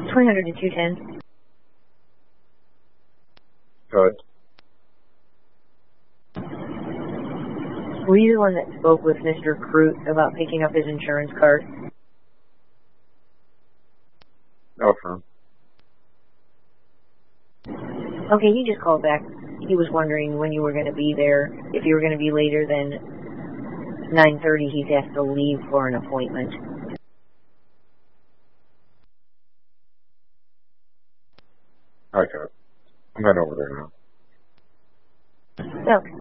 2000 to 210. Good. Were you the one that spoke with Mr. Crute about picking up his insurance card? Okay. Okay, he just called back. He was wondering when you were going to be there. If you were going to be later than 9:30, he's asked to leave for an appointment. Okay. I'm heading over there now. Okay.